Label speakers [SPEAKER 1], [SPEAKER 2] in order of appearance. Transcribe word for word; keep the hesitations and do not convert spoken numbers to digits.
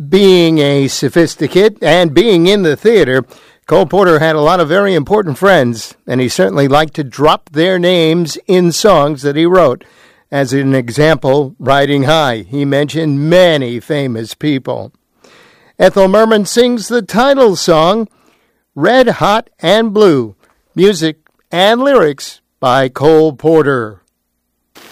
[SPEAKER 1] Being a sophisticate and being in the theater, Cole Porter had a lot of very important friends, and he certainly liked to drop their names in songs that he wrote. As an example, Riding High, he mentioned many famous people. Ethel Merman sings the title song, Red Hot and Blue, music and lyrics by Cole Porter.